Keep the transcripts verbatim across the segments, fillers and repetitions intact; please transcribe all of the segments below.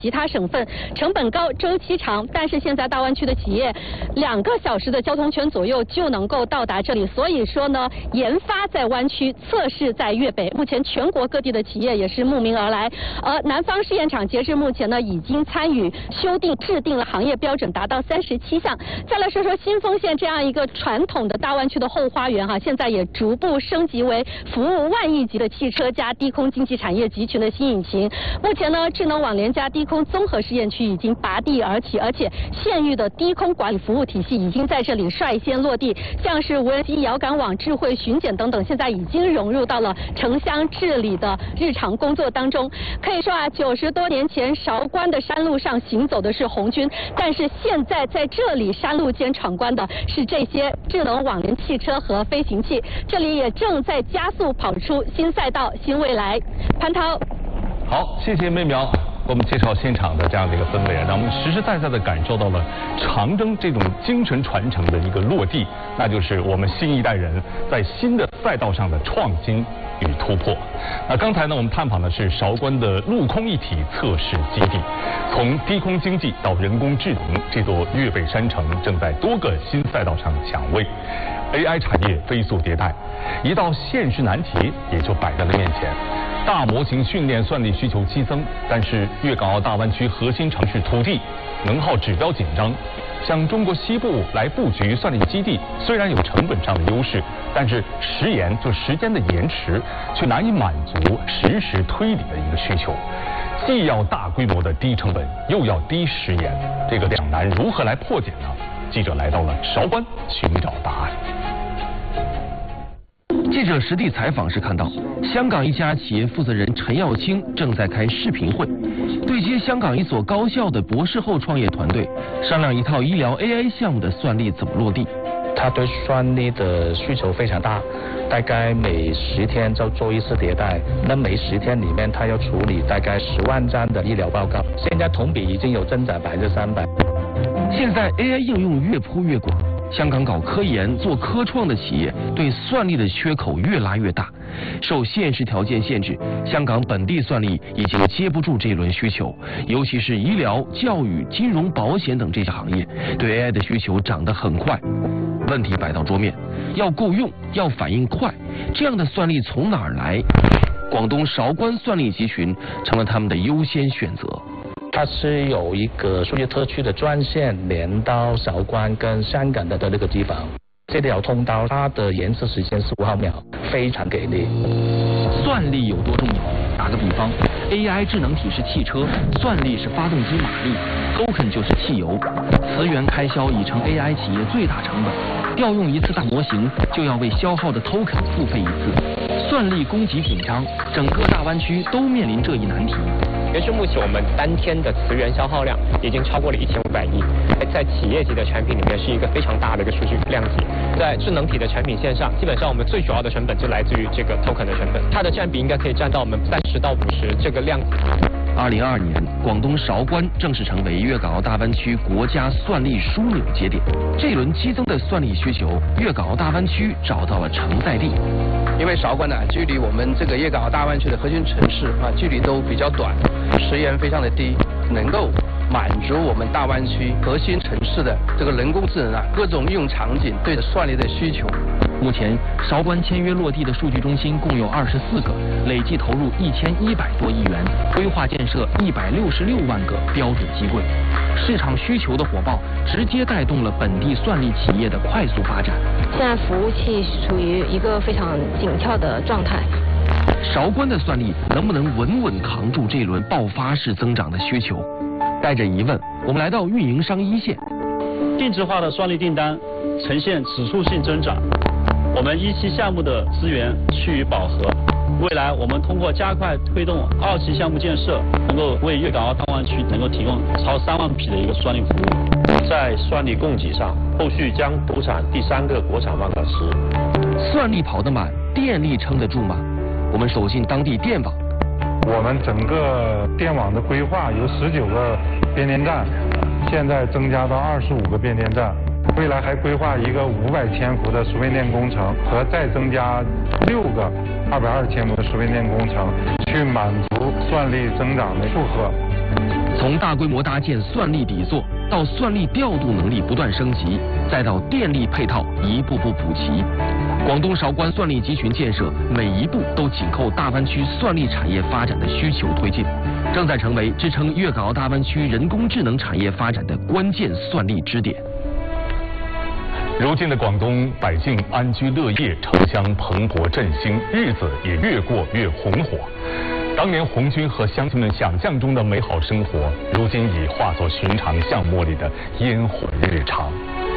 其他省份成本高、周期长，但是现在大湾区的企业两个小时的交通圈左右就能够到达这里，所以说呢，研发在湾区，测试在粤北。目前全国各地的企业也是慕名而来，而南方试验场截至目前呢，已经参与修订制定了行业标准，达到三十七项。再来说说新丰县这样一个传统的大湾区的后花园哈，现在也逐步升级为服务万亿级的汽车加低空经济产业集群的新引擎。目前呢，智能网联加低空综合试验区已经拔地而起，而且县域的低空管理服务体系已经在这里率先落地，像是无人机遥感网、智慧巡检等等，现在已经融入到了城乡治理的日常工作当中。可以说啊，九十多年前韶关的山路上行走的是红军，但是现在在这里山路间闯关的是这些智能网联汽车和飞行器，这里也正在加速跑出新赛道、新未来。潘涛， 好，谢谢妹苗。给我们介绍现场的这样的一个氛围，让我们实实在在的感受到了长征这种精神传承的一个落地，那就是我们新一代人在新的赛道上的创新与突破。那刚才呢，我们探访的是韶关的陆空一体测试基地，从低空经济到人工智能，这座粤北山城正在多个新赛道上抢位。A I 产业飞速迭代，一道现实难题也就摆在了面前。大模型训练算力需求激增，但是粤港澳大湾区核心城市土地能耗指标紧张，向中国西部来布局算力基地，虽然有成本上的优势，但是时延就时间的延迟，却难以满足实时推理的一个需求。既要大规模的低成本，又要低时延，这个两难如何来破解呢？记者来到了韶关寻找答案。 记者实地采访时看到，香港一家企业负责人陈耀清正在开视频会，对接香港一所高校的博士后创业团队，商量一套医疗 A I 项目的算力怎么落地。 他对算力的需求非常大，大概每十天就做一次迭代，那每十天里面他要处理大概十万张的医疗报告，现在同比已经有增长百分之三百。 现在 A I 应用越铺越广。香港搞科研、做科创的企业对算力的缺口越拉越大，受现实条件限制，香港本地算力已经接不住这一轮需求，尤其是医疗、教育、金融、保险等这些行业，对 A I 的需求涨得很快。问题摆到桌面，要够用，要反应快，这样的算力从哪儿来？广东韶关算力集群成了他们的优先选择。 它是有一个数据特区的专线连到韶关跟香港的的那个地方，这条通道它的延迟时间是五毫秒，非常给力。 算力有多重要？打个比方 ，A I 智能体是汽车，算力是发动机马力 ，token 就是汽油。磁源开销已成 A I 企业最大成本，调用一次大模型就要为消耗的 token 付费一次。算力供给紧张，整个大湾区都面临这一难题。 截至目前，我们当天的磁源消耗量已经超过了一千五百亿，在企业级的产品里面是一个非常大的一个数据量级。在智能体的产品线上，基本上我们最主要的成本就来自于这个 token 的成本，它的占比应该可以占到我们三十到五十这个量级。 二零二二年，广东韶关正式成为粤港澳大湾区国家算力枢纽节点。这一轮激增的算力需求，粤港澳大湾区找到了承载力。 因为韶关呢，距离我们这个粤港澳大湾区的核心城市啊，距离都比较短，时延非常的低，能够满足我们大湾区核心城市的这个人工智能啊各种应用场景对算力的需求。 目前，韶关签约落地的数据中心共有二十四个，累计投入一千一百多亿元，规划建设一百六十六万个标准机柜。市场需求的火爆，直接带动了本地算力企业的快速发展。 现在服务器处于一个非常紧俏的状态。 韶关的算力能不能稳稳扛住这一轮爆发式增长的需求？带着疑问，我们来到运营商一线。 定制化的算力订单呈现指数性增长，我们一期项目的资源趋于饱和。未来我们通过加快推动二期项目建设，能够为粤港澳大湾区能够提供超三万匹的一个算力服务。 在算力供给上，后续将投产第三个国产万港石。 算力跑得满，电力撑得住吗？我们走进当地电网。 我们整个电网的规划由十九个变电站，现在增加到二十五个变电站。未来还规划一个五百千伏的输变电工程和再增加六个二百二十千伏的输变电工程，去满足算力增长的负荷。 从大规模搭建算力底座，到算力调度能力不断升级，再到电力配套一步步补齐，广东韶关算力集群建设每一步都紧扣大湾区算力产业发展的需求推进，正在成为支撑粤港澳大湾区人工智能产业发展的关键算力支点。 如今的广东百姓安居乐业，城乡蓬勃振兴，日子也越过越红火。当年红军和乡亲们想象中的美好生活，如今已化作寻常巷陌里的烟火日常。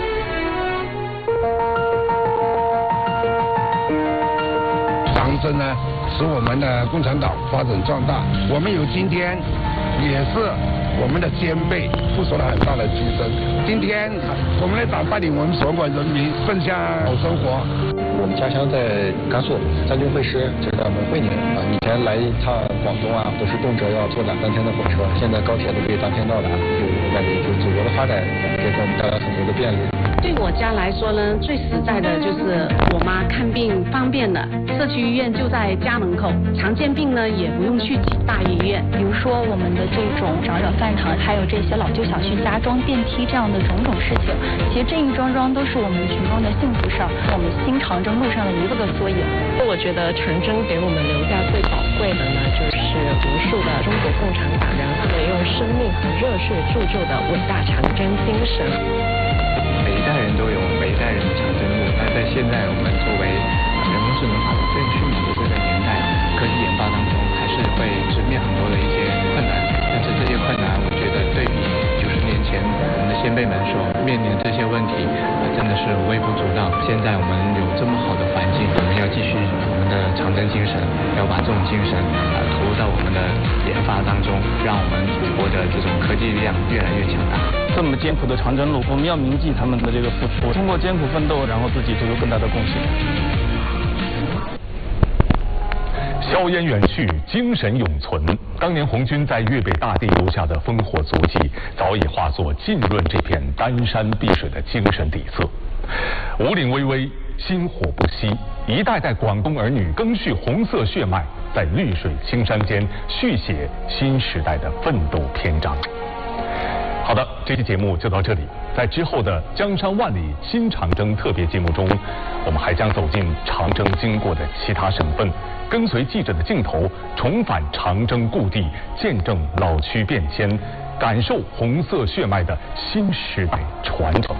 长征呢，使我们的共产党发展壮大。我们有今天，也是我们的先辈付出了很大的牺牲。今天我们的党带领我们所有人民奔向好生活。 我们家乡在甘肃三军会师，就在我们会宁啊。以前来一趟广东啊，都是动辄要坐两三天的火车，现在高铁都可以当天到达，就我感觉就祖国的发展给我们带来很多的便利。 对我家来说呢，最实在的就是我妈看病方便了，社区医院就在家门口，常见病呢也不用去几大医院。 比如说我们的这种长者饭堂，还有这些老旧小区加装电梯这样的种种事情，其实这一桩桩都是我们群众的幸福事儿，我们新长征路上的一个个缩影。 我觉得长征给我们留下最宝贵的呢，就是无数的中国共产党人他们用生命和热血铸就的伟大长征精神。 每一代人都有每一代人的长征路。那在现在我们作为人工智能发展最迅猛的这个年代，科技研发当中还是会直面很多的一些困难。但是这些困难，我觉得对比九十年前我们的先辈们所面临的这些问题，真的是微不足道。现在我们有这么好的环境，我们要继续我们的长征精神，要把这种精神啊投入到我们的研发当中，让我们祖国的这种科技力量越来越强大。 这么艰苦的长征路，我们要铭记他们的这个付出，通过艰苦奋斗，然后自己做出更大的贡献。 硝烟远去，精神永存。当年红军在粤北大地留下的烽火足迹，早已化作浸润这片丹山碧水的精神底色。五岭巍巍，薪火不息，一代代广东儿女赓续红色血脉，在绿水青山间续写新时代的奋斗篇章。好的，这期节目就到这里。在之后的江山万里新长征特别节目中，我们还将走进长征经过的其他省份，跟随记者的镜头，重返长征故地，见证老区变迁，感受红色血脉的新时代传承。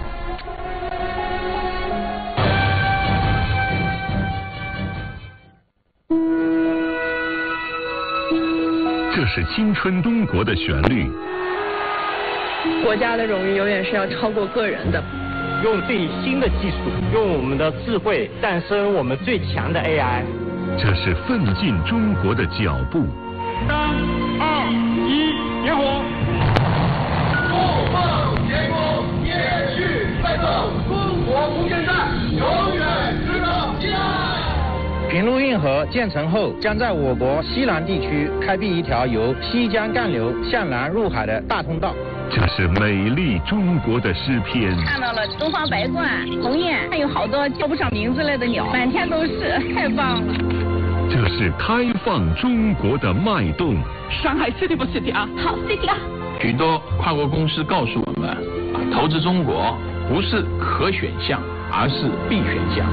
这是青春中国的旋律。 国家的荣誉永远是要超过个人的。 用最新的技术，用我们的智慧诞生我们最强的 A I。 这是奋进中国的脚步。 三二一，点火！ 不放天空，延续奋斗，中国无间战永远值得纪念。 平陆运河建成后，将在我国西南地区开辟一条由西江干流向南入海的大通道。 这是美丽中国的诗篇。 看到了东方白鹳、鸿雁，还有好多叫不上名字来的鸟，满天都是，太棒了。 这是开放中国的脉动。 上海 City 不 City 啊？好 City 啊！ 许多跨国公司告诉我们，啊，投资中国不是可选项，而是必选项。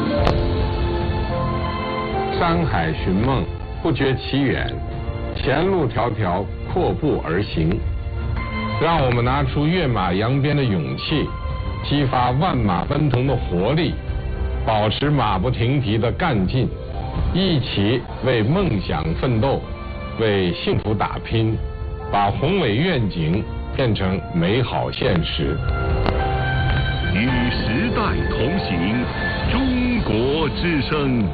山海寻梦，不觉其远；前路迢迢，阔步而行。让我们拿出跃马扬鞭的勇气，激发万马奔腾的活力，保持马不停蹄的干劲，一起为梦想奋斗，为幸福打拼，把宏伟愿景变成美好现实。 与时代同行，中国之声。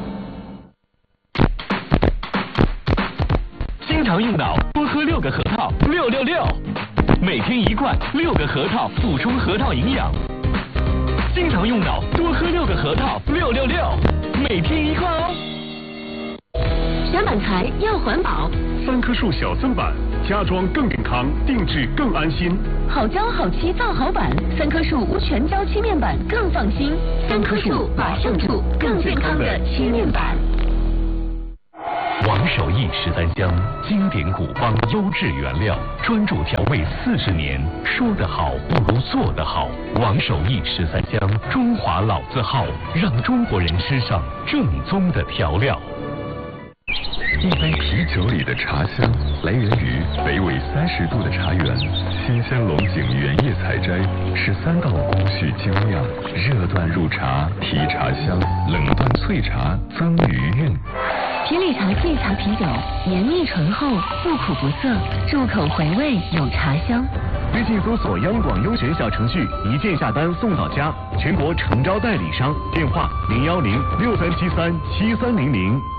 经常用脑，多喝六个核桃，六六六。每天一罐，六个核桃，补充核桃营养。经常用脑，多喝六个核桃，六六六。每天一罐哦。 小板材又环保， 三棵树小增版，家装更健康，定制更安心。 好胶好漆造好板，三棵树无全胶漆面板更放心。三棵树把胜处更健康的漆面板。 王守义十三香，经典古方优质原料，专注调味四十年，说得好不如做得好。王守义十三香，中华老字号，让中国人吃上正宗的调料。 一杯啤酒里的茶香，来源于北纬三十度的茶园，新鲜龙井原叶采摘，十三道工序精酿，热断入茶提茶香，冷断萃茶增余韵。 皮里茶醉茶啤酒，绵密醇厚，不苦不涩，入口回味有茶香。 微信搜索央广优选小程序，一键下单送到家，全国诚招代理商，电话零幺零六三七三七三零零。